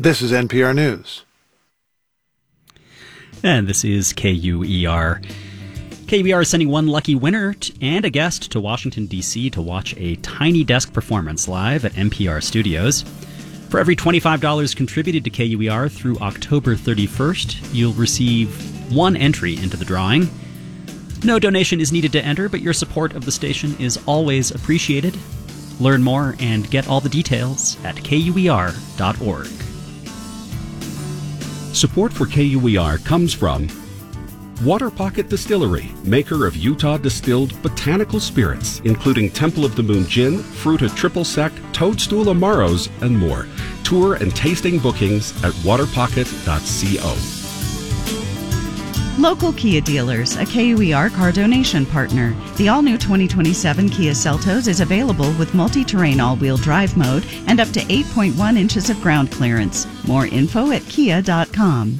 This is NPR News. And this is KUER. KUER is sending one lucky winner and a guest to Washington, D.C. to watch a Tiny Desk performance live at NPR Studios. For every $25 contributed to KUER through October 31st, you'll receive one entry into the drawing. No donation is needed to enter, but your support of the station is always appreciated. Learn more and get all the details at KUER.org. Support for KUER comes from Water Pocket Distillery, maker of Utah distilled botanical spirits, including Temple of the Moon Gin, Fruta Triple Sec, Toadstool Amaros, and more. Tour and tasting bookings at waterpocket.co. Local Kia dealers, a KUER car donation partner. The all-new 2027 Kia Seltos is available with multi-terrain all-wheel drive mode and up to 8.1 inches of ground clearance. More info at kia.com.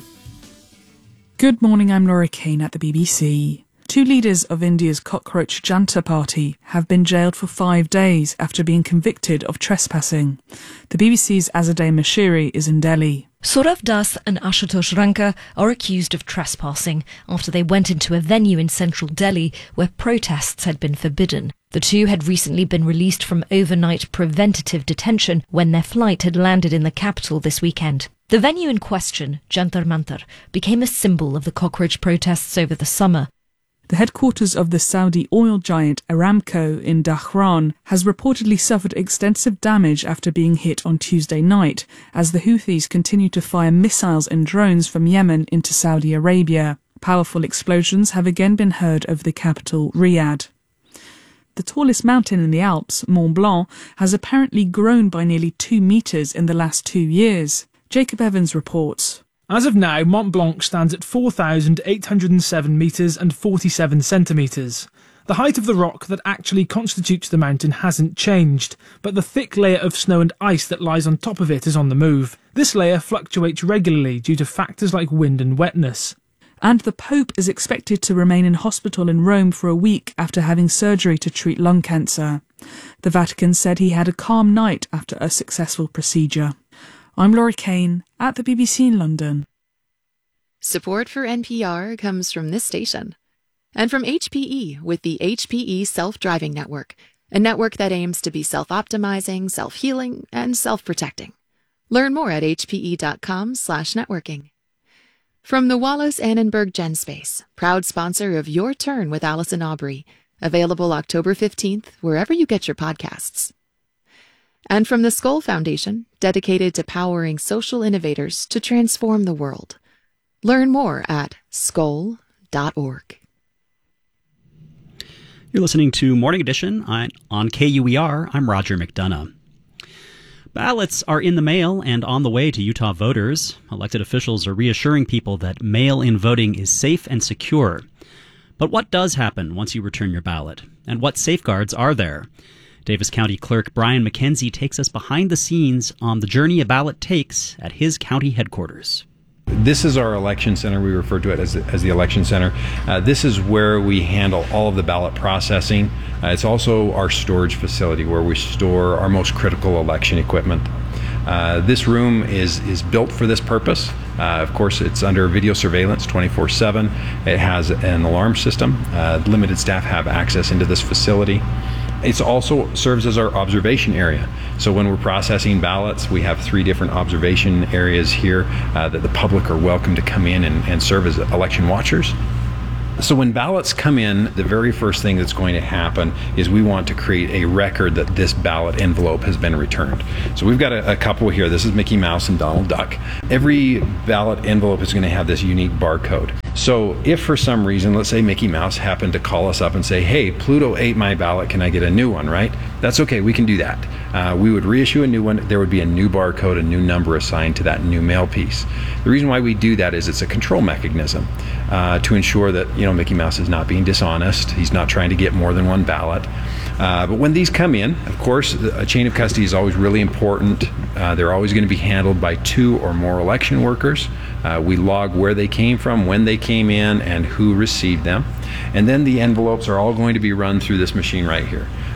Good morning, I'm Laura Kane at the BBC. 2 leaders of India's Cockroach Janta Party have been jailed for 5 days after being convicted of trespassing. The BBC's Azadeh Mashiri is in Delhi. Saurav Das and Ashutosh Ranka are accused of trespassing after they went into a venue in central Delhi where protests had been forbidden. The two had recently been released from overnight preventative detention when their flight had landed in the capital this weekend. The venue in question, Jantar Mantar, became a symbol of the cockroach protests over the summer. The headquarters of the Saudi oil giant Aramco in Dhahran has reportedly suffered extensive damage after being hit on Tuesday night, as the Houthis continue to fire missiles and drones from Yemen into Saudi Arabia. Powerful explosions have again been heard over the capital, Riyadh. The tallest mountain in the Alps, Mont Blanc, has apparently grown by nearly 2 metres in the last 2 years. Jacob Evans reports. As of now, Mont Blanc stands at 4,807 metres and 47 centimetres. The height of the rock that actually constitutes the mountain hasn't changed, but the thick layer of snow and ice that lies on top of it is on the move. This layer fluctuates regularly due to factors like wind and wetness. And the Pope is expected to remain in hospital in Rome for a week after having surgery to treat lung cancer. The Vatican said he had a calm night after a successful procedure. I'm Laura Kane at the BBC in London. Support for NPR comes from this station and from HPE with the HPE Self-Driving Network, a network that aims to be self-optimizing, self-healing, and self-protecting. Learn more at hpe.com/networking. From the Wallace Annenberg GenSpace, proud sponsor of Your Turn with Allison Aubrey, available October 15th, wherever you get your podcasts. And from the Skoll Foundation, dedicated to powering social innovators to transform the world. Learn more at skoll.org. You're listening to Morning Edition on KUER. I'm Roger McDonough. Ballots are in the mail and on the way to Utah voters. Elected officials are reassuring people that mail-in voting is safe and secure. But what does happen once you return your ballot? And what safeguards are there? Davis County Clerk Brian McKenzie takes us behind the scenes on the journey a ballot takes at his county headquarters. This is our election center. We refer to it as the election center. This is where we handle all of the ballot processing. It's also our storage facility where we store our most critical election equipment. This room is built for this purpose. Of course, it's under video surveillance 24/7. It has an alarm system. Limited staff have access into this facility. It also serves as our observation area. So when we're processing ballots, we have 3 different observation areas here that the public are welcome to come in and serve as election watchers. So when ballots come in, the very first thing that's going to happen is we want to create a record that this ballot envelope has been returned. So we've got a couple here. This is Mickey Mouse and Donald Duck. Every ballot envelope is going to have this unique barcode. So if for some reason, let's say Mickey Mouse happened to call us up and say, hey, Pluto ate my ballot, can I get a new one, right? That's okay, we can do that. We would reissue a new one. There would be a new barcode, a new number assigned to that new mail piece. The reason why we do that is it's a control mechanism to ensure that, Mickey Mouse is not being dishonest. He's not trying to get more than one ballot. But when these come in, of course, a chain of custody is always really important. They're always going to be handled by 2 or more election workers. We log where they came from, when they came in, and who received them. And then the envelopes are all going to be run through this machine right here.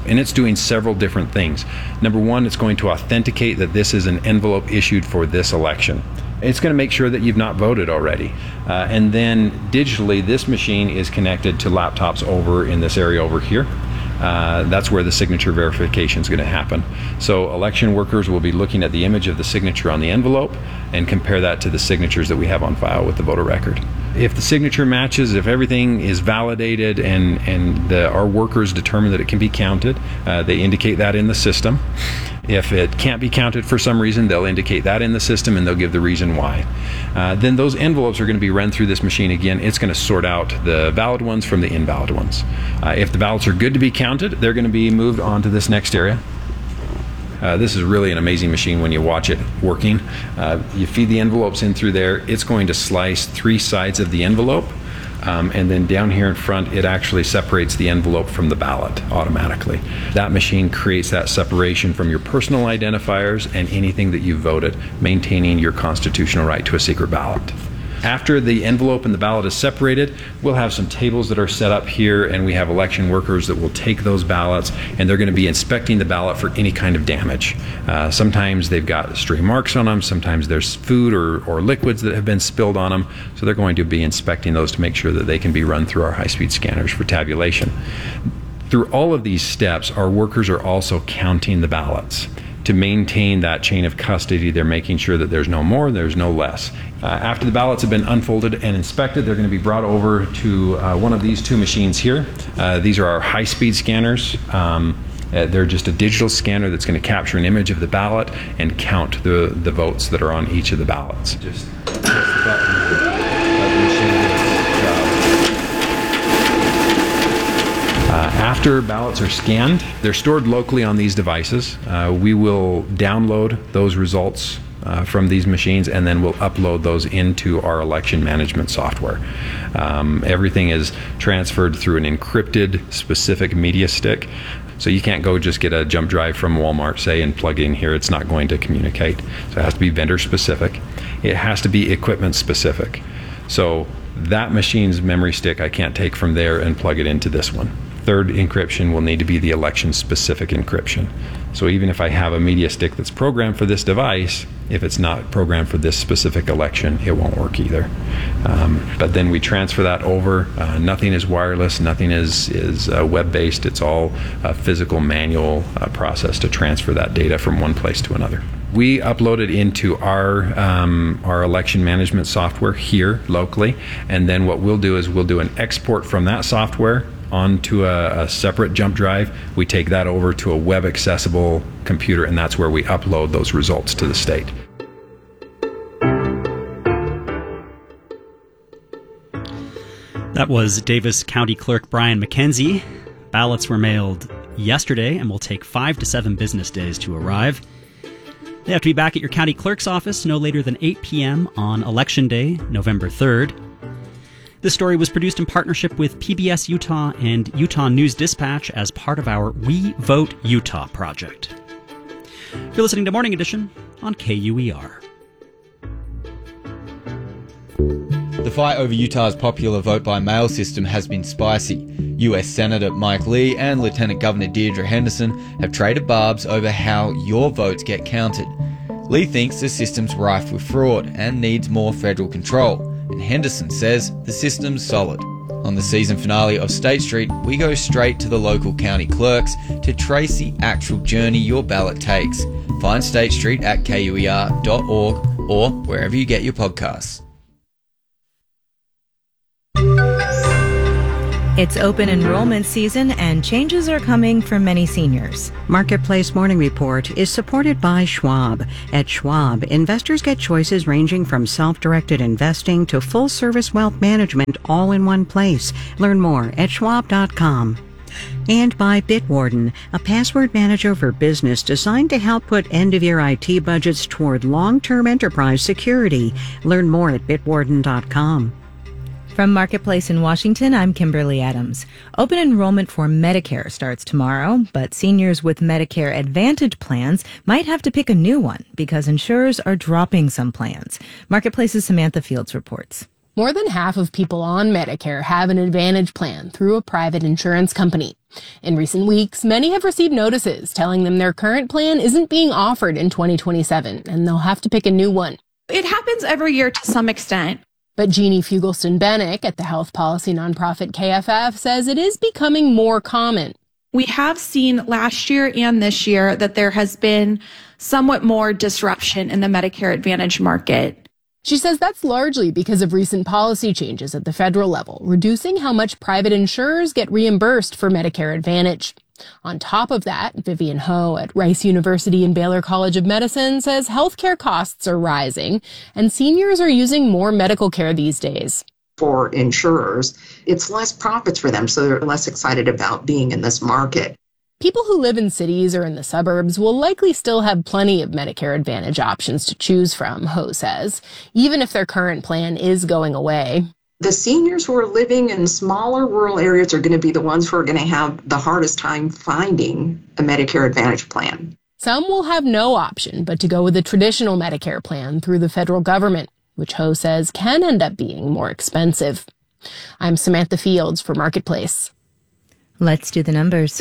and it's doing several different things. Number one, it's going to authenticate that this is an envelope issued for this election. It's going to make sure that you've not voted already. And then digitally, this machine is connected to laptops over in this area over here. That's where the signature verification is going to happen. So election workers will be looking at the image of the signature on the envelope and compare that to the signatures that we have on file with the voter record. If the signature matches, if everything is validated and our workers determine that it can be counted, they indicate that in the system. If it can't be counted for some reason, they'll indicate that in the system and they'll give the reason why. Then those envelopes are going to be run through this machine again. It's going to sort out the valid ones from the invalid ones. If the ballots are good to be counted, they're going to be moved on to this next area. This is really an amazing machine when you watch it working. You feed the envelopes in through there. It's going to slice 3 sides of the envelope. And then down here in front, it actually separates the envelope from the ballot automatically. That machine creates that separation from your personal identifiers and anything that you voted, maintaining your constitutional right to a secret ballot. After the envelope and the ballot is separated, we'll have some tables that are set up here, and we have election workers that will take those ballots, and they're going to be inspecting the ballot for any kind of damage. Sometimes they've got stray marks on them, sometimes there's food or liquids that have been spilled on them, so they're going to be inspecting those to make sure that they can be run through our high-speed scanners for tabulation. Through all of these steps, our workers are also counting the ballots. To maintain that chain of custody, they're making sure that there's no more, there's no less. After the ballots have been unfolded and inspected, they're going to be brought over to one of these 2 machines here. These are our high-speed scanners. They're just a digital scanner that's going to capture an image of the ballot and count the votes that are on each of the ballots. Just press the button, let the machine do its job. After ballots are scanned, they're stored locally on these devices. We will download those results from these machines, and then we'll upload those into our election management software. Everything is transferred through an encrypted specific media stick. So you can't go just get a jump drive from Walmart, say, and plug it in here. It's not going to communicate. So it has to be vendor specific. It has to be equipment specific. So that machine's memory stick I can't take from there and plug it into this one. Third encryption will need to be the election-specific encryption. So even if I have a media stick that's programmed for this device, if it's not programmed for this specific election, it won't work either. But then we transfer that over. Nothing is wireless, nothing is web-based. It's all a physical manual process to transfer that data from one place to another. We upload it into our election management software here locally, and then what we'll do is we'll do an export from that software onto a separate jump drive. We take that over to a web accessible computer, and that's where we upload those results to the state. That was Davis County Clerk Brian McKenzie. Ballots were mailed yesterday and will take 5 to 7 business days to arrive. They have to be back at your county clerk's office no later than 8 p.m. on Election Day, November 3rd. This story was produced in partnership with PBS Utah and Utah News Dispatch as part of our We Vote Utah project. You're listening to Morning Edition on KUER. The fight over Utah's popular vote-by-mail system has been spicy. US Senator Mike Lee and Lieutenant Governor Deirdre Henderson have traded barbs over how your votes get counted. Lee thinks the system's rife with fraud and needs more federal control, and Henderson says the system's solid. On the season finale of State Street, we go straight to the local county clerks to trace the actual journey your ballot takes. Find State Street at KUER.org or wherever you get your podcasts. It's open enrollment season and changes are coming for many seniors. Marketplace Morning Report is supported by Schwab. At Schwab, investors get choices ranging from self-directed investing to full-service wealth management all in one place. Learn more at schwab.com. And by Bitwarden, a password manager for business designed to help put end-of-year IT budgets toward long-term enterprise security. Learn more at bitwarden.com. From Marketplace in Washington, I'm Kimberly Adams. Open enrollment for Medicare starts tomorrow, but seniors with Medicare Advantage plans might have to pick a new one because insurers are dropping some plans. Marketplace's Samantha Fields reports. More than half of people on Medicare have an Advantage plan through a private insurance company. In recent weeks, many have received notices telling them their current plan isn't being offered in 2027, and they'll have to pick a new one. It happens every year to some extent. But Jeannie Fugelston-Bennick at the health policy nonprofit KFF says it is becoming more common. We have seen last year and this year that there has been somewhat more disruption in the Medicare Advantage market. She says that's largely because of recent policy changes at the federal level, reducing how much private insurers get reimbursed for Medicare Advantage. On top of that, Vivian Ho at Rice University and Baylor College of Medicine says healthcare costs are rising and seniors are using more medical care these days. For insurers, it's less profits for them, so they're less excited about being in this market. People who live in cities or in the suburbs will likely still have plenty of Medicare Advantage options to choose from, Ho says, even if their current plan is going away. The seniors who are living in smaller rural areas are going to be the ones who are going to have the hardest time finding a Medicare Advantage plan. Some will have no option but to go with a traditional Medicare plan through the federal government, which Ho says can end up being more expensive. I'm Samantha Fields for Marketplace. Let's do the numbers.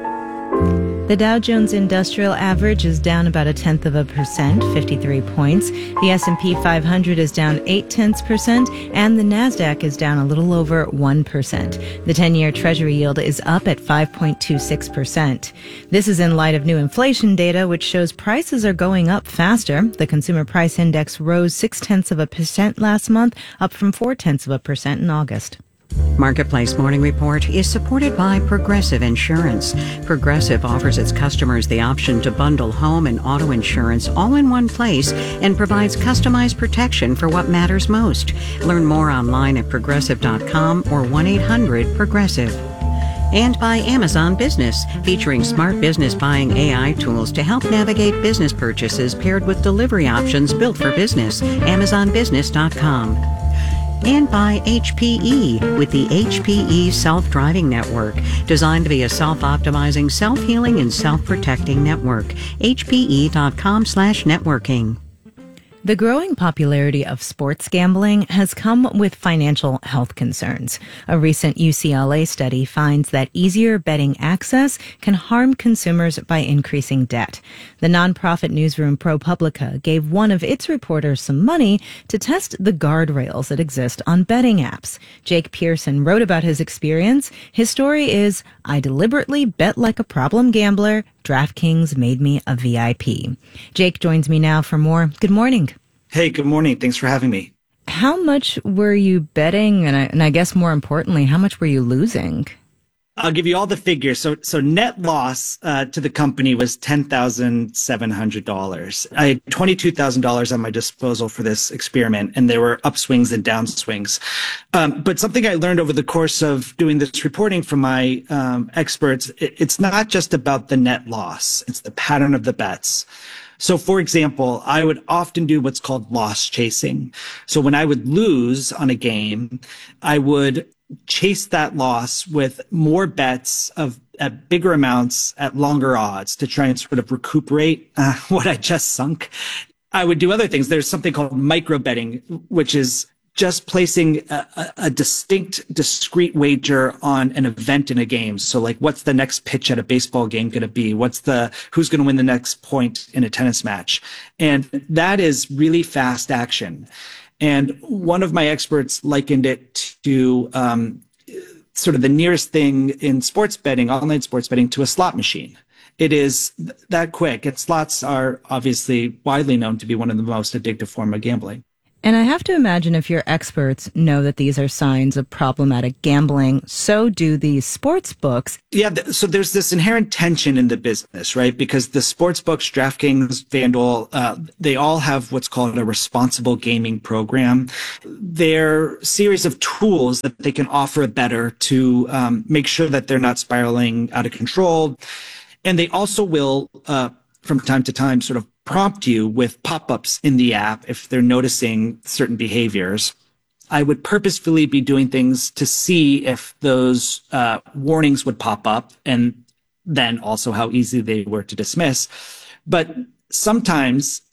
The Dow Jones Industrial Average is down about 0.1%, 53 points. The S&P 500 is down 0.8%, and the Nasdaq is down a little over 1%. The 10-year Treasury yield is up at 5.26%. This is in light of new inflation data, which shows prices are going up faster. The Consumer Price Index rose 0.6% last month, up from 0.4% in August. Marketplace Morning Report is supported by Progressive Insurance. Progressive offers its customers the option to bundle home and auto insurance all in one place and provides customized protection for what matters most. Learn more online at progressive.com or 1-800-PROGRESSIVE. And by Amazon Business, featuring smart business buying AI tools to help navigate business purchases paired with delivery options built for business. AmazonBusiness.com. And by HPE with the HPE Self-Driving Network, designed to be a self-optimizing, self-healing, and self-protecting network. HPE.com/networking. The growing popularity of sports gambling has come with financial health concerns. A recent UCLA study finds that easier betting access can harm consumers by increasing debt. The nonprofit newsroom ProPublica gave one of its reporters some money to test the guardrails that exist on betting apps. Jake Pearson wrote about his experience. His story is, "I deliberately bet like a problem gambler. DraftKings made me a VIP." Jake joins me now for more. Good morning. Hey, good morning. Thanks for having me. How much were you betting? And I guess more importantly, how much were you losing? I'll give you all the figures. So net loss to the company was $10,700. I had $22,000 on my disposal for this experiment, and there were upswings and downswings. But something I learned over the course of doing this reporting from my experts, it's not just about the net loss. It's the pattern of the bets. So, for example, I would often do what's called loss chasing. So when I would lose on a game, I would chase that loss with more bets at bigger amounts at longer odds to try and sort of recuperate what I just sunk. I would do other things. There's something called micro betting, which is just placing a discrete wager on an event in a game. So like, what's the next pitch at a baseball game going to be? Who's going to win the next point in a tennis match? And that is really fast action. And one of my experts likened it to sort of the nearest thing in sports betting, online sports betting, to a slot machine. It is that quick. And slots are obviously widely known to be one of the most addictive form of gambling. And I have to imagine if your experts know that these are signs of problematic gambling, so do these sports books. Yeah, so there's this inherent tension in the business, right? Because the sports books, DraftKings, FanDuel, they all have what's called a responsible gaming program. They're a series of tools that they can offer better to make sure that they're not spiraling out of control. And they also will, from time to time, sort of prompt you with pop-ups in the app if they're noticing certain behaviors. I would purposefully be doing things to see if those warnings would pop up, and then also how easy they were to dismiss. But sometimes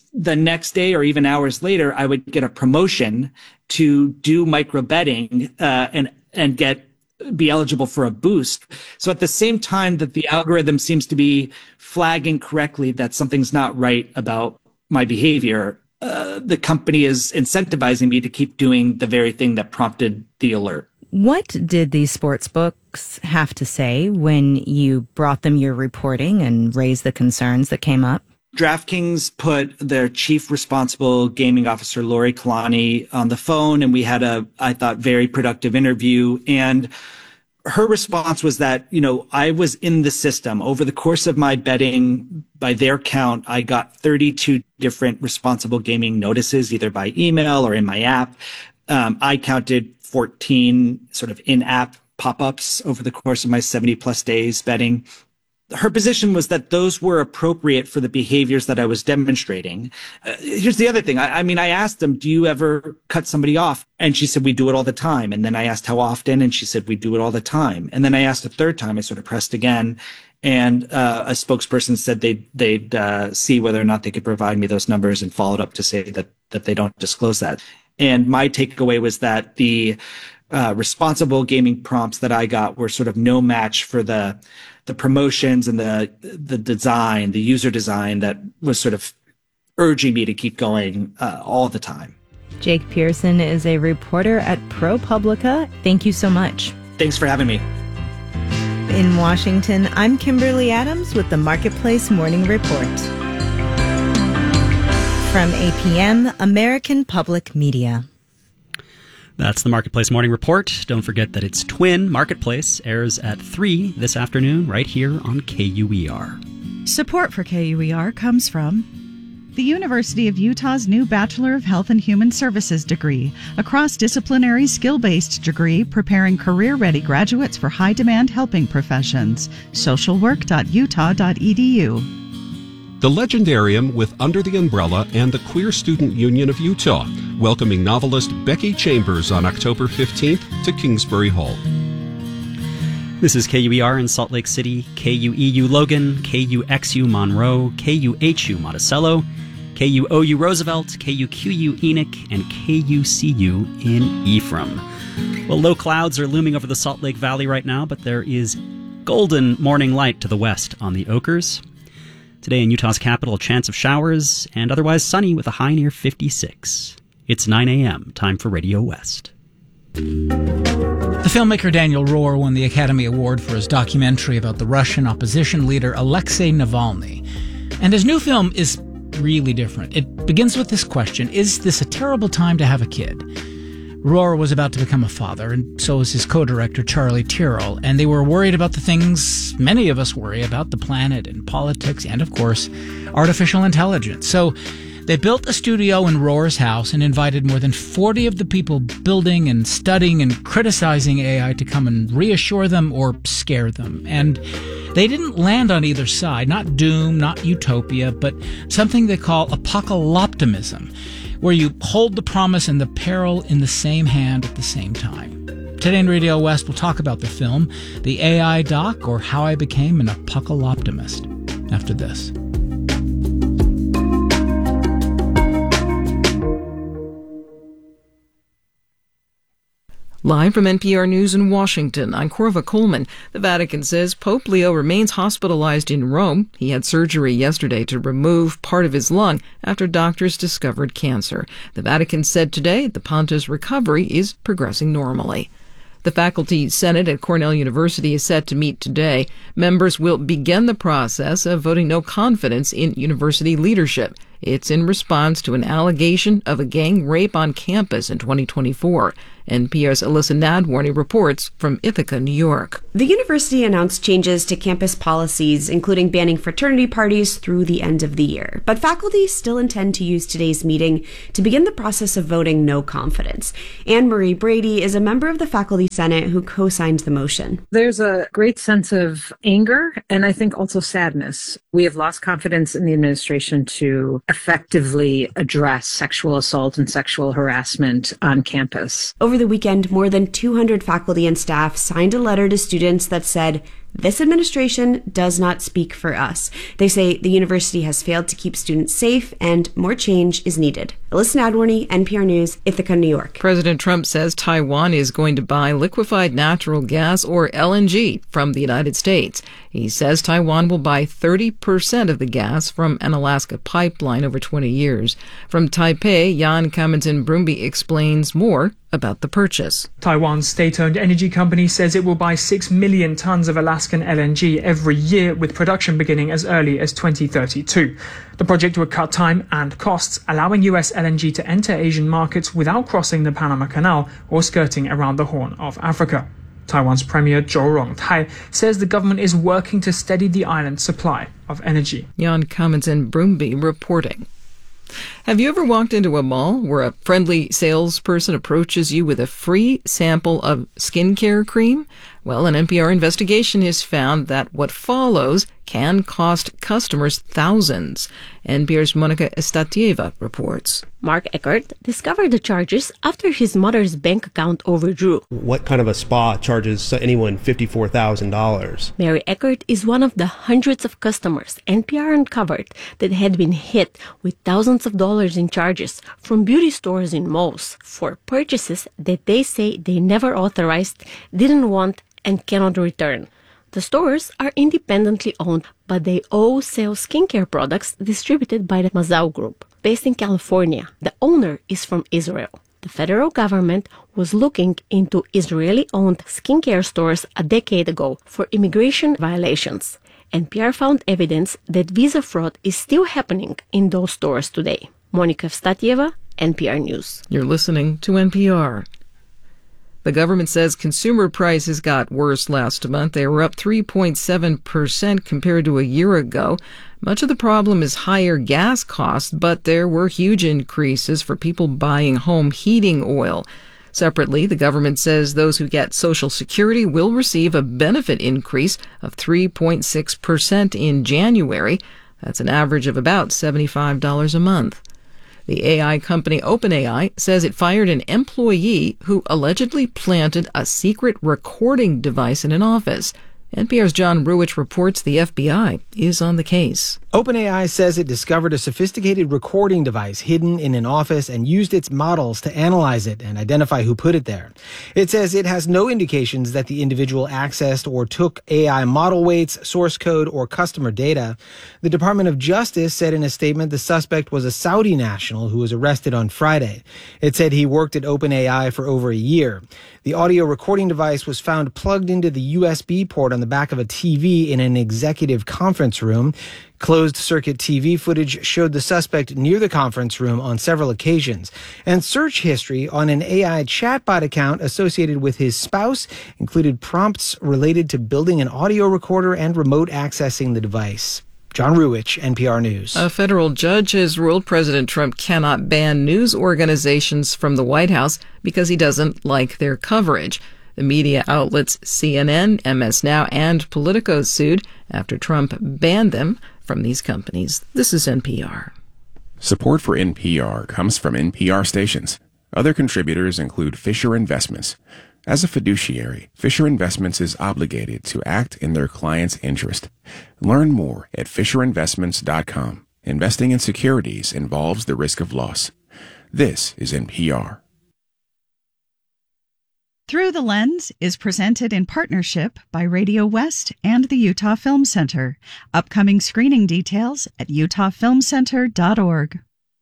the next day or even hours later, I would get a promotion to do micro betting and be eligible for a boost. So at the same time that the algorithm seems to be flagging correctly that something's not right about my behavior, the company is incentivizing me to keep doing the very thing that prompted the alert. What did these sports books have to say when you brought them your reporting and raised the concerns that came up? DraftKings put their chief responsible gaming officer, Lori Kalani, on the phone, and we had I thought, very productive interview. And her response was that, I was in the system. Over the course of my betting, by their count, I got 32 different responsible gaming notices, either by email or in my app. I counted 14 sort of in-app pop-ups over the course of my 70 plus days betting. Her position was that those were appropriate for the behaviors that I was demonstrating. Here's the other thing. I asked them, do you ever cut somebody off? And she said, we do it all the time. And then I asked how often, and she said, we do it all the time. And then I asked a third time, I sort of pressed again. And a spokesperson said they'd see whether or not they could provide me those numbers, and followed up to say that they don't disclose that. And my takeaway was that the responsible gaming prompts that I got were sort of no match for the promotions and the design, the user design that was sort of urging me to keep going all the time. Jake Pearson is a reporter at ProPublica. Thank you so much. Thanks for having me. In Washington, I'm Kimberly Adams with the Marketplace Morning Report. From APM, American Public Media. That's the Marketplace Morning Report. Don't forget that its twin, Marketplace, airs at 3 this afternoon right here on KUER. Support for KUER comes from the University of Utah's new Bachelor of Health and Human Services degree, a cross-disciplinary skill-based degree preparing career-ready graduates for high-demand helping professions. socialwork.utah.edu. The Legendarium with Under the Umbrella and the Queer Student Union of Utah, welcoming novelist Becky Chambers on October 15th to Kingsbury Hall. This is KUER in Salt Lake City, KUEU Logan, KUXU Monroe, KUHU Monticello, KUOU Roosevelt, KUQU Enoch, and KUCU in Ephraim. Well, low clouds are looming over the Salt Lake Valley right now, but there is golden morning light to the west on the Oakers. Today in Utah's capital, a chance of showers and otherwise sunny with a high near 56. It's 9 a.m., time for Radio West. The filmmaker Daniel Rohr won the Academy Award for his documentary about the Russian opposition leader Alexei Navalny. And his new film is really different. It begins with this question: is this a terrible time to have a kid? Rohr was about to become a father, and so was his co-director Charlie Tyrrell, and they were worried about the things many of us worry about: the planet and politics and, of course, artificial intelligence. So they built a studio in Rohr's house and invited more than 40 of the people building and studying and criticizing AI to come and reassure them or scare them. And they didn't land on either side, not doom, not utopia, but something they call apocalyptimism, where you hold the promise and the peril in the same hand at the same time. Today in Radio West, we'll talk about the film, the AI doc, or how I became an apocalyptimist. After this. Live from NPR News in Washington, I'm Corva Coleman. The Vatican says Pope Leo remains hospitalized in Rome. He had surgery yesterday to remove part of his lung after doctors discovered cancer. The Vatican said today the Pontiff's recovery is progressing normally. The Faculty Senate at Cornell University is set to meet today. Members will begin the process of voting no confidence in university leadership. It's in response to an allegation of a gang rape on campus in 2024. NPR's Alyssa Nadworny reports from Ithaca, New York. The university announced changes to campus policies, including banning fraternity parties through the end of the year. But faculty still intend to use today's meeting to begin the process of voting no confidence. Anne Marie Brady is a member of the Faculty Senate who co-signed the motion. There's a great sense of anger and I think also sadness. We have lost confidence in the administration to effectively address sexual assault and sexual harassment on campus. Over the weekend, more than 200 faculty and staff signed a letter to students that said, This administration does not speak for us. They say the university has failed to keep students safe and more change is needed. Alyssa Nadworny, NPR News, Ithaca, New York. President Trump says Taiwan is going to buy liquefied natural gas, or LNG, from the United States. He says Taiwan will buy 30% of the gas from an Alaska pipeline over 20 years. From Taipei, Jan Kamenten-Brumby explains more about the purchase. Taiwan's state-owned energy company says it will buy 6 million tons of Alaskan LNG every year, with production beginning as early as 2032. The project would cut time and costs, allowing U.S. LNG to enter Asian markets without crossing the Panama Canal or skirting around the Horn of Africa. Taiwan's Premier Zhou Rongtai says the government is working to steady the island's supply of energy. Jan Kamenten-Brumby reporting. Have you ever walked into a mall where a friendly salesperson approaches you with a free sample of skincare cream? Well, an NPR investigation has found that what follows can cost customers thousands. NPR's Monica Estatieva reports. Mark Eckert discovered the charges after his mother's bank account overdrew. What kind of a spa charges anyone $54,000? Mary Eckert is one of the hundreds of customers NPR uncovered that had been hit with thousands of dollars in charges from beauty stores in malls for purchases that they say they never authorized, didn't want, and cannot return. The stores are independently owned, but they all sell skincare products distributed by the Mazau Group. Based in California, the owner is from Israel. The federal government was looking into Israeli-owned skincare stores a decade ago for immigration violations. NPR found evidence that visa fraud is still happening in those stores today. Monica Evstatieva, NPR News. You're listening to NPR. The government says consumer prices got worse last month. They were up 3.7% compared to a year ago. Much of the problem is higher gas costs, but there were huge increases for people buying home heating oil. Separately, the government says those who get Social Security will receive a benefit increase of 3.6% in January. That's an average of about $75 a month. The AI company OpenAI says it fired an employee who allegedly planted a secret recording device in an office. NPR's John Ruwitch reports the FBI is on the case. OpenAI says it discovered a sophisticated recording device hidden in an office and used its models to analyze it and identify who put it there. It says it has no indications that the individual accessed or took AI model weights, source code, or customer data. The Department of Justice said in a statement the suspect was a Saudi national who was arrested on Friday. It said he worked at OpenAI for over a year. The audio recording device was found plugged into the USB port on the back of a TV in an executive conference room. Closed-circuit TV footage showed the suspect near the conference room on several occasions. And search history on an AI chatbot account associated with his spouse included prompts related to building an audio recorder and remote accessing the device. John Ruwitch, NPR News. A federal judge has ruled President Trump cannot ban news organizations from the White House because he doesn't like their coverage. The media outlets CNN, MS Now, and Politico sued after Trump banned them from these companies. This is NPR. Support for NPR comes from NPR stations. Other contributors include Fisher Investments. As a fiduciary, Fisher Investments is obligated to act in their client's interest. Learn more at FisherInvestments.com. Investing in securities involves the risk of loss. This is NPR. Through the Lens is presented in partnership by Radio West and the Utah Film Center. Upcoming screening details at utahfilmcenter.org.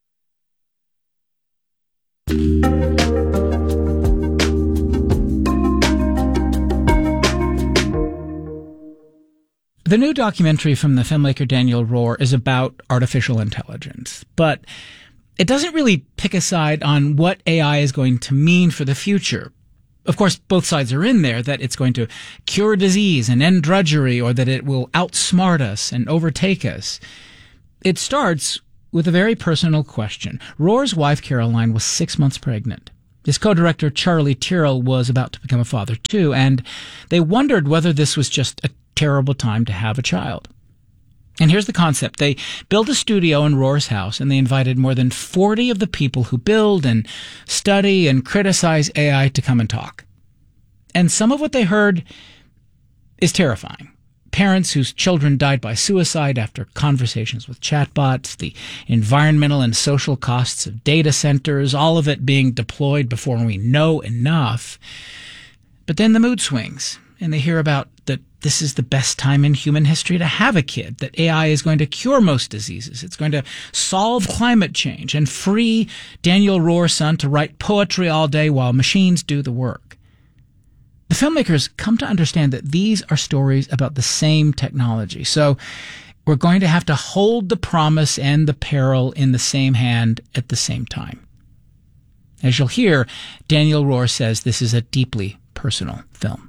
The new documentary from the filmmaker Daniel Rohr is about artificial intelligence, but it doesn't really pick a side on what AI is going to mean for the future. Of course, both sides are in there, that it's going to cure disease and end drudgery, or that it will outsmart us and overtake us. It starts with a very personal question. Rohr's wife, Caroline, was 6 months pregnant. His co-director, Charlie Tyrrell, was about to become a father too, and they wondered whether this was just a terrible time to have a child. And here's the concept. They built a studio in Rohr's house, and they invited more than 40 of the people who build and study and criticize AI to come and talk. And some of what they heard is terrifying. parents whose children died by suicide after conversations with chatbots, the environmental and social costs of data centers, all of it being deployed before we know enough. But then the mood swings, and they hear about that this is the best time in human history to have a kid, that AI is going to cure most diseases, it's going to solve climate change, and free Daniel Rohr's son to write poetry all day while machines do the work. The filmmakers come to understand that these are stories about the same technology, so we're going to have to hold the promise and the peril in the same hand at the same time. As you'll hear, Daniel Rohr says this is a deeply personal film.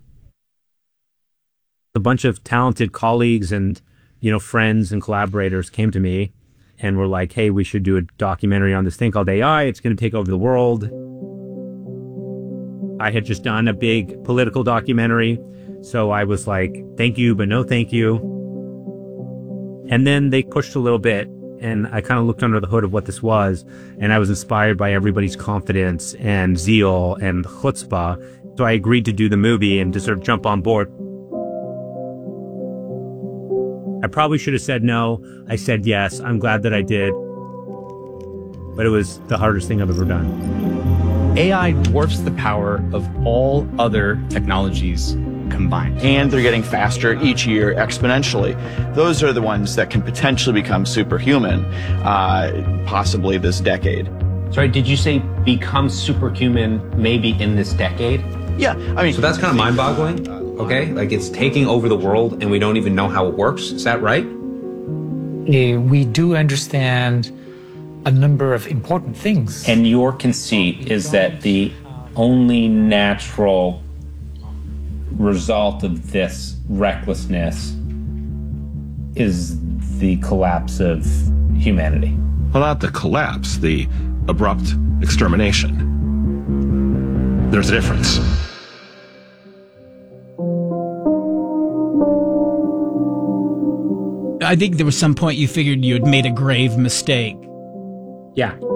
A bunch of talented colleagues and, friends and collaborators came to me and were like, hey, we should do a documentary on this thing called AI. It's going to take over the world. I had just done a big political documentary. So I was like, thank you, but no thank you. And then they pushed a little bit, and I kind of looked under the hood of what this was. And I was inspired by everybody's confidence and zeal and chutzpah. So I agreed to do the movie and to sort of jump on board. I probably should have said no. I said yes. I'm glad that I did. But it was the hardest thing I've ever done. AI dwarfs the power of all other technologies combined. And they're getting faster each year exponentially. Those are the ones that can potentially become superhuman, possibly this decade. Sorry, did you say become superhuman maybe in this decade? Yeah, So that's kind of mind-boggling. Okay, like it's taking over the world and we don't even know how it works. Is that right? We do understand a number of important things. And your conceit is that the only natural result of this recklessness is the collapse of humanity. Well, not the collapse, the abrupt extermination. There's a difference. I think there was some point you figured you had made a grave mistake. Yeah. It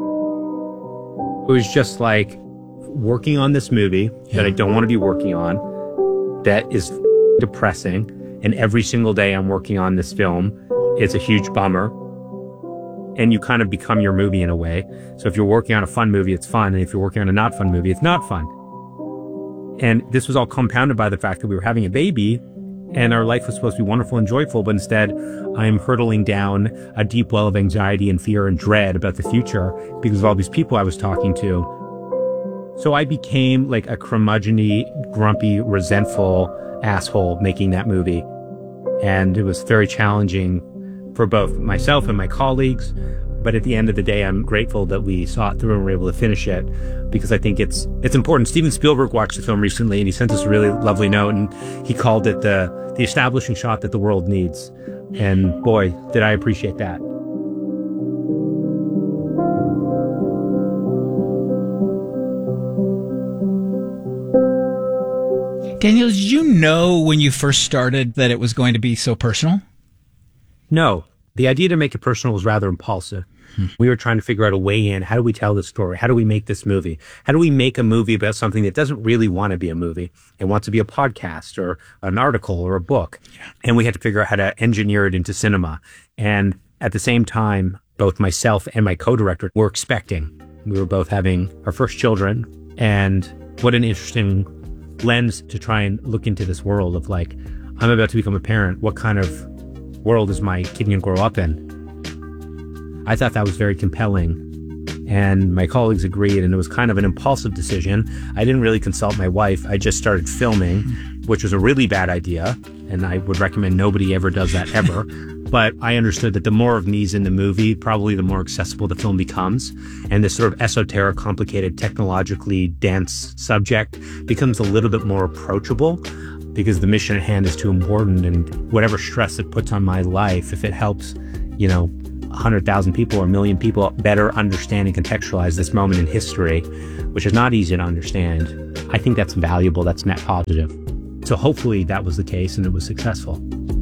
was just like working on this movie that I don't want to be working on, that is depressing, and every single day I'm working on this film, it's a huge bummer. And you kind of become your movie in a way. So if you're working on a fun movie, it's fun. And if you're working on a not fun movie, it's not fun. And this was all compounded by the fact that we were having a baby and our life was supposed to be wonderful and joyful, but instead I'm hurtling down a deep well of anxiety and fear and dread about the future because of all these people I was talking to. So I became like a curmudgeon-y, grumpy, resentful asshole making that movie. And it was very challenging for both myself and my colleagues. But at the end of the day, I'm grateful that we saw it through and were able to finish it because I think it's important. Steven Spielberg watched the film recently and he sent us a really lovely note and he called it the establishing shot that the world needs. And boy, did I appreciate that. Daniel, did you know when you first started that it was going to be so personal? No. The idea to make it personal was rather impulsive. We were trying to figure out a way in. How do we tell this story? How do we make this movie? How do we make a movie about something that doesn't really want to be a movie? It wants to be a podcast or an article or a book. Yeah. And we had to figure out how to engineer it into cinema. And at the same time, both myself and my co-director were expecting. We were both having our first children. And what an interesting lens to try and look into this world of like, I'm about to become a parent. What kind of world is my kid going to grow up in? I thought that was very compelling, and my colleagues agreed, and it was kind of an impulsive decision. I didn't really consult my wife. I just started filming, which was a really bad idea, and I would recommend nobody ever does that ever. But I understood that the more of me's in the movie, probably the more accessible the film becomes, and this sort of esoteric, complicated, technologically dense subject becomes a little bit more approachable because the mission at hand is too important, and whatever stress it puts on my life, if it helps, 100,000 people or 1 million people better understand and contextualize this moment in history, which is not easy to understand, I think that's valuable, that's net positive. So hopefully that was the case and it was successful.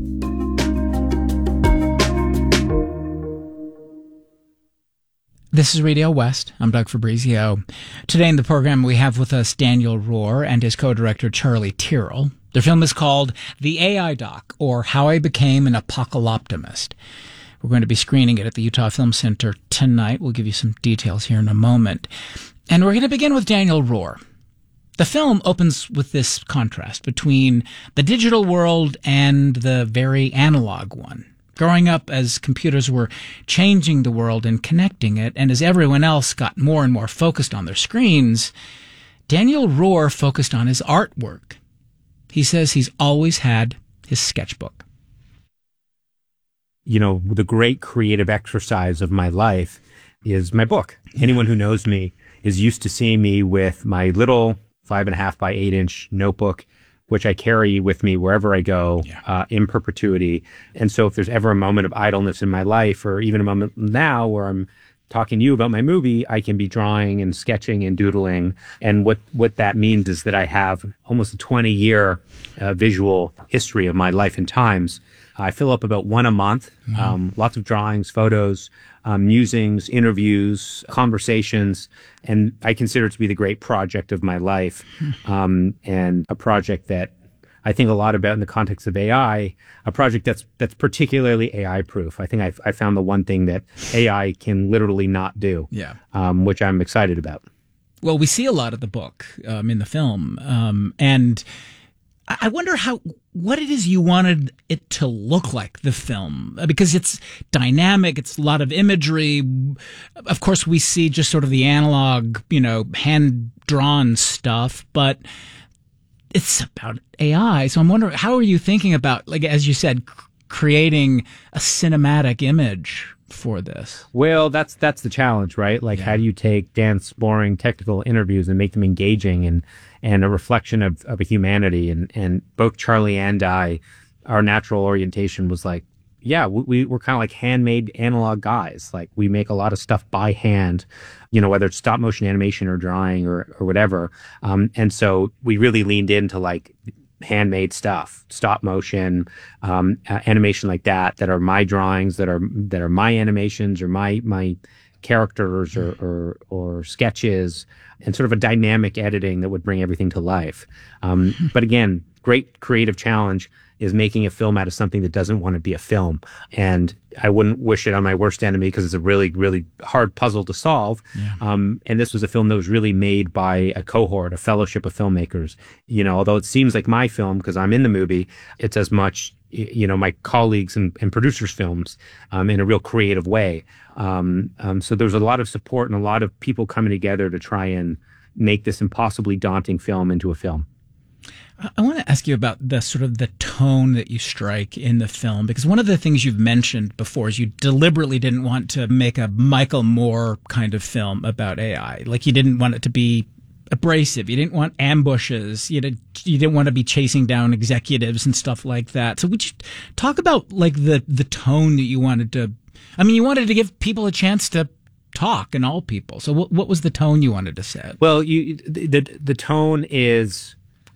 This is Radio West. I'm Doug Fabrizio. Today in the program we have with us Daniel Rohr and his co-director Charlie Tyrrell. Their film is called The AI Doc, or How I Became an Apocalyptimist. We're going to be screening it at the Utah Film Center tonight. We'll give you some details here in a moment. And we're going to begin with Daniel Roher. The film opens with this contrast between the digital world and the very analog one. Growing up as computers were changing the world and connecting it, and as everyone else got more and more focused on their screens, Daniel Roher focused on his artwork. He says he's always had his sketchbook. You know, the great creative exercise of my life is my book. Anyone who knows me is used to seeing me with my little 5.5 by 8 inch notebook, which I carry with me wherever I go, in perpetuity. And so if there's ever a moment of idleness in my life, or even a moment now where I'm talking to you about my movie, I can be drawing and sketching and doodling. And what that means is that I have almost a 20-year visual history of my life and times. I fill up about one a month, lots of drawings, photos, musings, interviews, conversations, and I consider it to be the great project of my life, and a project that I think a lot about in the context of AI, a project that's particularly AI-proof. I think I found the one thing that AI can literally not do, which I'm excited about. Well, we see a lot of the book in the film, and I wonder what it is you wanted it to look like, the film, because it's dynamic. It's a lot of imagery. Of course, we see just sort of the analog, hand-drawn stuff, but it's about AI. So I'm wondering, how are you thinking about, like, as you said, creating a cinematic image for this? Well, that's the challenge, right? Like, how do you take dense, boring technical interviews and make them engaging and a reflection of a humanity? And both Charlie and I, our natural orientation was like, we're kind of like handmade analog guys. Like, we make a lot of stuff by hand, whether it's stop motion animation or drawing or whatever. And so we really leaned into like handmade stuff, stop motion, animation like that are my drawings, that are my animations or my characters or sketches, and sort of a dynamic editing that would bring everything to life. But again, great creative challenge is making a film out of something that doesn't want to be a film. And I wouldn't wish it on my worst enemy, because it's a really, really hard puzzle to solve. And this was a film that was really made by a cohort, a fellowship of filmmakers. Although it seems like my film, because I'm in the movie, it's as much, my colleagues and producers' films in a real creative way. So there's a lot of support and a lot of people coming together to try and make this impossibly daunting film into a film. I want to ask you about the sort of the tone that you strike in the film, because one of the things you've mentioned before is you deliberately didn't want to make a Michael Moore kind of film about AI. Like, you didn't want it to be abrasive. You didn't want ambushes. You didn't want to be chasing down executives and stuff like that. So would you talk about like the tone that you wanted to, you wanted to give people a chance to talk, and all people. So what was the tone you wanted to set? Well, the tone is,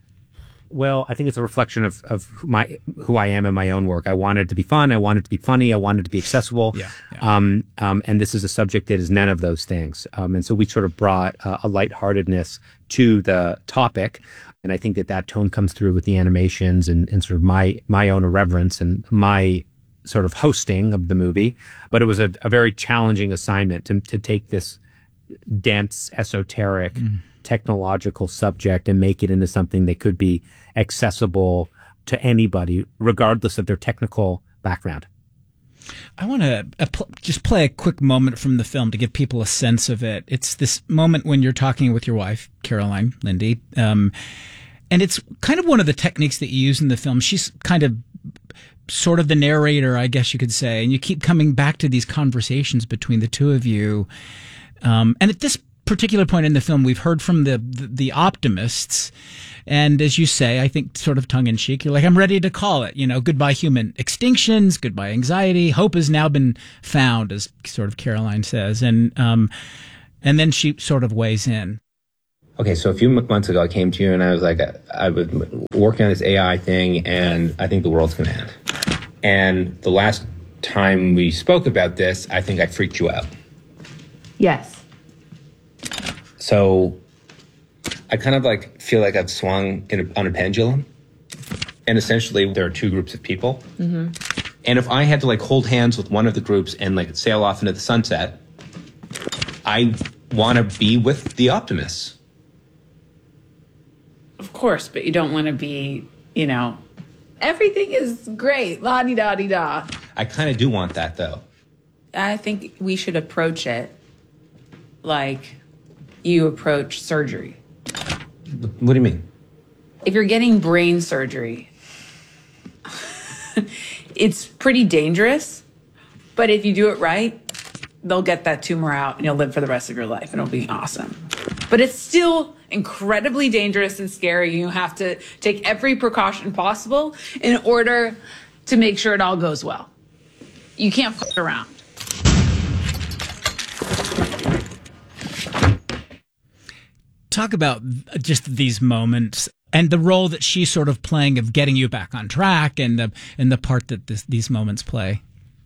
I think it's a reflection of who I am in my own work. I wanted it to be fun. I wanted it to be funny. I wanted it to be accessible. And this is a subject that is none of those things. And so we sort of brought a lightheartedness to the topic. And I think that tone comes through with the animations and sort of my own irreverence and my sort of hosting of the movie. But it was a very challenging assignment to take this dense, esoteric, technological subject and make it into something that could be accessible to anybody, regardless of their technical background. I want to just play a quick moment from the film to give people a sense of it. It's this moment when you're talking with your wife, Caroline Lindy, and it's kind of one of the techniques that you use in the film. She's kind of sort of the narrator, I guess you could say, and you keep coming back to these conversations between the two of you. And at this particular point in the film, we've heard from the optimists, and as you say, I think sort of tongue-in-cheek, you're like, I'm ready to call it, goodbye human extinctions, goodbye anxiety, hope has now been found, as sort of Caroline says, and then she sort of weighs in. Okay, so a few months ago, I came to you and I was like, I was working on this AI thing, and I think the world's going to end. And the last time we spoke about this, I think I freaked you out. Yes. So I kind of like feel like I've swung on a pendulum. And essentially, there are two groups of people. Mm-hmm. And if I had to like hold hands with one of the groups and like sail off into the sunset, I want to be with the optimists. Of course, but you don't want to be, everything is great, la-di-da-di-da. I kind of do want that, though. I think we should approach it like you approach surgery. What do you mean? If you're getting brain surgery, it's pretty dangerous, but if you do it right, they'll get that tumor out and you'll live for the rest of your life and it'll be awesome. But it's still incredibly dangerous and scary. You have to take every precaution possible in order to make sure it all goes well. You can't fuck around. Talk about just these moments and the role that she's sort of playing of getting you back on track, and the part that these moments play.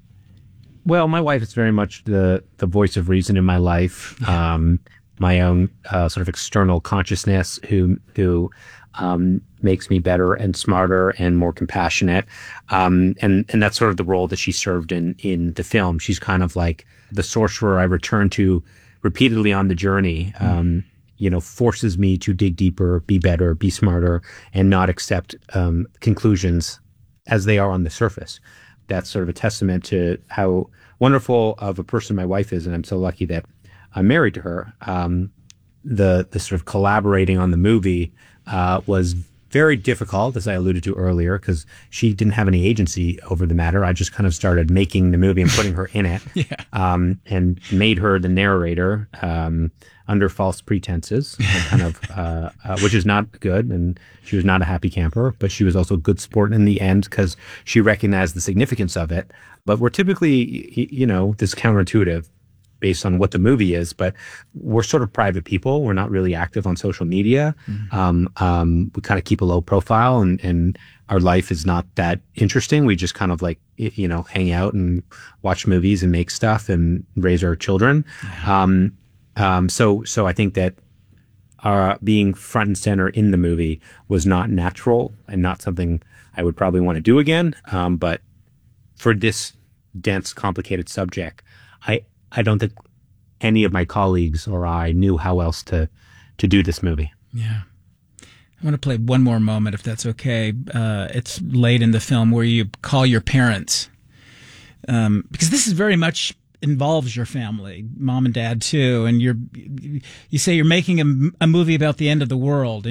Well, my wife is very much the voice of reason in my life. My own sort of external consciousness who makes me better and smarter and more compassionate. And that's sort of the role that she served in the film. She's kind of like the sorcerer I return to repeatedly on the journey. Forces me to dig deeper, be better, be smarter, and not accept conclusions as they are on the surface. That's sort of a testament to how wonderful of a person my wife is, and I'm so lucky that I'm married to her. The sort of collaborating on the movie was very difficult, as I alluded to earlier, because she didn't have any agency over the matter. I just kind of started making the movie and putting her in it, and made her the narrator under false pretenses, kind of, which is not good. And she was not a happy camper, but she was also a good sport in the end because she recognized the significance of it. But we're typically, this is counterintuitive based on what the movie is, but we're sort of private people. We're not really active on social media. Mm-hmm. We kind of keep a low profile, and our life is not that interesting. We just kind of like, hang out and watch movies and make stuff and raise our children. Yeah. So I think that being front and center in the movie was not natural and not something I would probably want to do again. But for this dense, complicated subject, I don't think any of my colleagues or I knew how else to do this movie. Yeah. I want to play one more moment, if that's okay. It's late in the film where you call your parents, because this is very much involves your family, mom and dad too. And you say you're making a movie about the end of the world,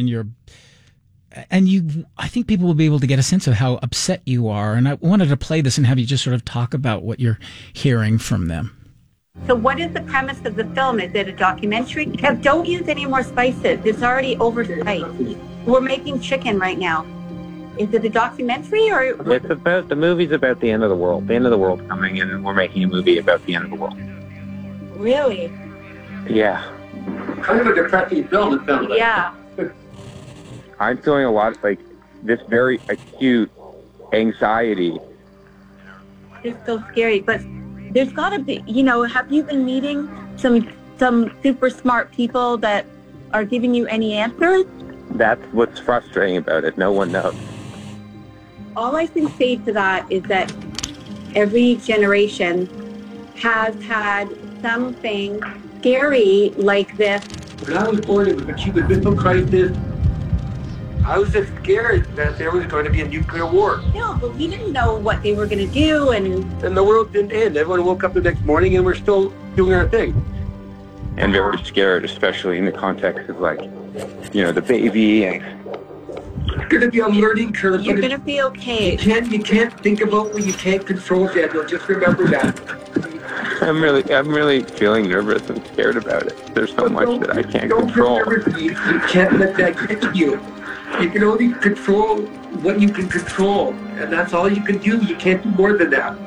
I think people will be able to get a sense of how upset you are. And I wanted to play this and have you just sort of talk about what you're hearing from them. So what is the premise of the film? Is it a documentary? Kev, don't use any more spices. It's already overspiced. We're making chicken right now. Is it a documentary or? It's about, the movie's about the end of the world. The end of the world coming, and we're making a movie about the end of the world. Really? Yeah. Kind of a depressing film, it sounds like. Yeah. I'm feeling a lot like this very acute anxiety. It's so scary, but there's got to be, have you been meeting some super smart people that are giving you any answers? That's what's frustrating about it. No one knows. All I can say to that is that every generation has had something scary like this. When I was born, it was a Cuban Missile Crisis. I was just scared that there was going to be a nuclear war. No, but we didn't know what they were going to do, and the world didn't end. Everyone woke up the next morning, and we're still doing our thing. And very scared, especially in the context of the baby. And it's going to be a learning curve. You're going to be okay. You can't think about what you can't control, Daniel. Just remember that. I'm really feeling nervous and scared about it. There's so much that I can't control. You can't let that get to you. You can only control what you can control, and that's all you can do. You can't do more than that.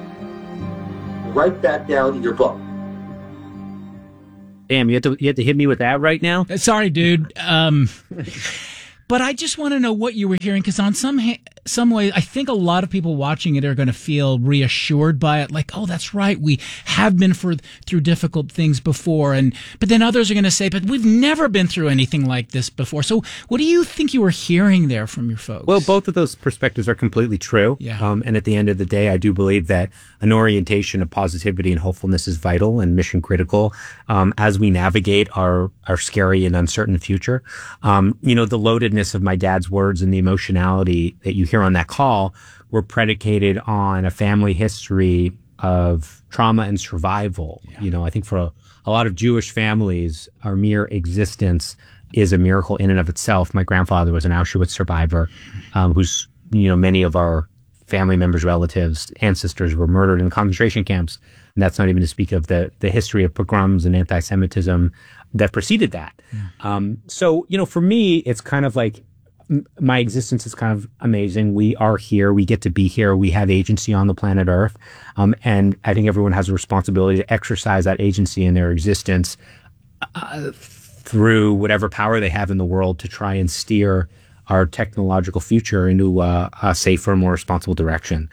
Write that down in your book. Damn, you have to hit me with that right now? Sorry, dude. But I just want to know what you were hearing, because on some way, I think a lot of people watching it are going to feel reassured by it. Like, oh, that's right. We have been through difficult things before. But then others are going to say, but we've never been through anything like this before. So what do you think you were hearing there from your folks? Well, both of those perspectives are completely true. Yeah. And at the end of the day, I do believe that an orientation of positivity and hopefulness is vital and mission critical as we navigate our scary and uncertain future. The loadedness of my dad's words and the emotionality that you hear on that call were predicated on a family history of trauma and survival. Yeah. I think for a lot of Jewish families, our mere existence is a miracle in and of itself. My grandfather was an Auschwitz survivor, whose, many of our family members, relatives, ancestors were murdered in concentration camps. And that's not even to speak of the history of pogroms and anti-Semitism that preceded that. Yeah. For me, it's kind of like my existence is kind of amazing. We are here. We get to be here. We have agency on the planet Earth. And I think everyone has a responsibility to exercise that agency in their existence through whatever power they have in the world to try and steer our technological future into a safer, more responsible direction.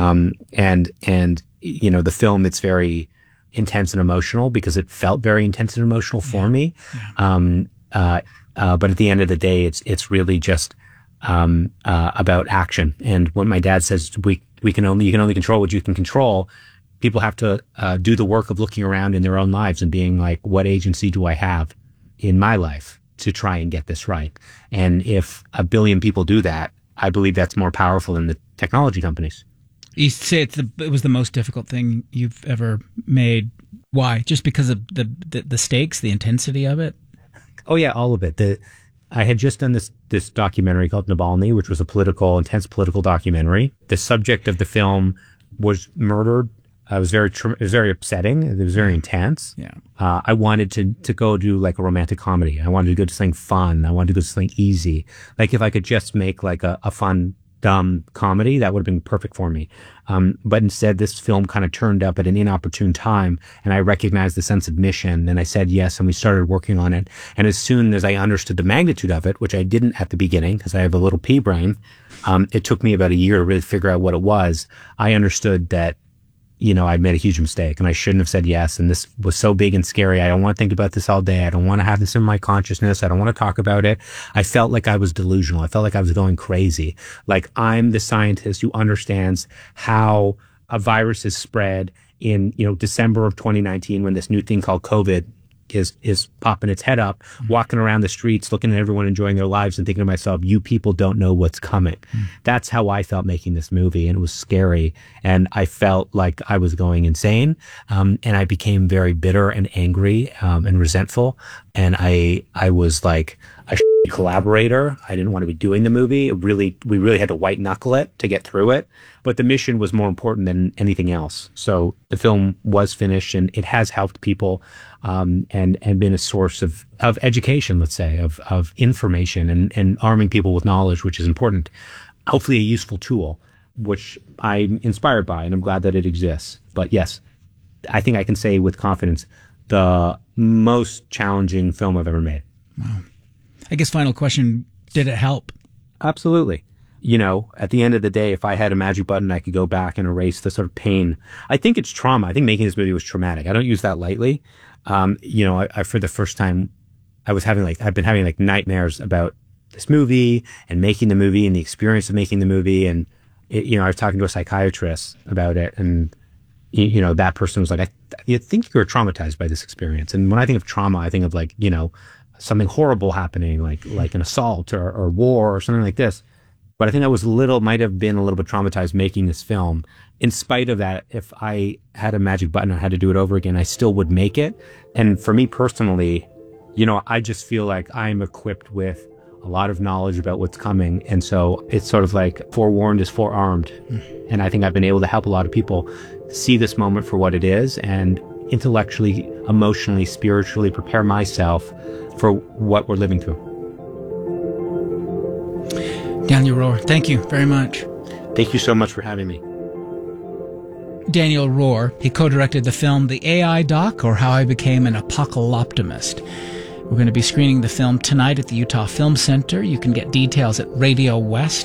The film, it's very intense and emotional because it felt very intense and emotional for me. Yeah. But at the end of the day, it's really just about action. And when my dad says you can only control what you can control, people have to do the work of looking around in their own lives and being like, what agency do I have in my life to try and get this right? And if 1 billion people do that, I believe that's more powerful than the technology companies. You say it was the most difficult thing you've ever made. Why? Just because of the stakes, the intensity of it? Oh yeah, all of it. I had just done this documentary called Navalny, which was a intense political documentary. The subject of the film was murdered. It was very upsetting. It was very intense. Yeah. I wanted to go do like a romantic comedy. I wanted to go to something fun. I wanted to go to something easy. Like if I could just make like a fun, dumb comedy, that would have been perfect for me. But instead, this film kind of turned up at an inopportune time, and I recognized the sense of mission, and I said yes, and we started working on it. And as soon as I understood the magnitude of it, which I didn't at the beginning because I have a little pea brain, it took me about a year to really figure out what it was. I understood that I'd made a huge mistake and I shouldn't have said yes. And this was so big and scary. I don't want to think about this all day. I don't want to have this in my consciousness. I don't want to talk about it. I felt like I was delusional. I felt like I was going crazy. Like I'm the scientist who understands how a virus is spread in, December of 2019 when this new thing called COVID is popping its head up, walking around the streets, looking at everyone enjoying their lives and thinking to myself, you people don't know what's coming. That's how I felt making this movie. And it was scary. And I felt like I was going insane. And I became very bitter and angry, and resentful. And I was like a collaborator. I didn't want to be doing the movie. We really had to white knuckle it to get through it. But the mission was more important than anything else. So the film was finished and it has helped people, and been a source of education, let's say, of information and arming people with knowledge, which is important. Hopefully a useful tool, which I'm inspired by, and I'm glad that it exists. But yes, I think I can say with confidence, the most challenging film I've ever made. Wow. I guess final question, did it help? Absolutely. At the end of the day, if I had a magic button, I could go back and erase the sort of pain. I think it's trauma. I think making this movie was traumatic. I don't use that lightly. I for the first time, I've been having nightmares about this movie and making the movie and the experience of making the movie. And, I was talking to a psychiatrist about it, and, that person was like, I think you were traumatized by this experience. And when I think of trauma, I think of something horrible happening, like an assault or war or something like this. But I think I might have been a little bit traumatized making this film. In spite of that, if I had a magic button and had to do it over again, I still would make it. And for me personally, I just feel like I'm equipped with a lot of knowledge about what's coming. And so it's sort of like forewarned is forearmed. And I think I've been able to help a lot of people see this moment for what it is and intellectually, emotionally, spiritually prepare myself for what we're living through. Daniel Roher, thank you very much. Thank you so much for having me. Daniel Roher, he co-directed the film The AI Doc, or How I Became an Apocalyptimist. We're going to be screening the film tonight at the Utah Film Center. You can get details at Radio West.